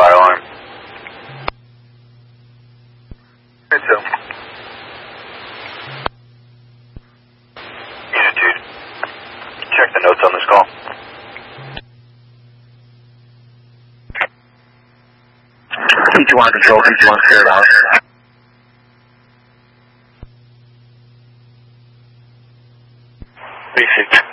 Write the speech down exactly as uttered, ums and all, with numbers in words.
fire alarm. Good, so. Unit two. Check the notes on this call. T two one control, T two one cleared out. Basic.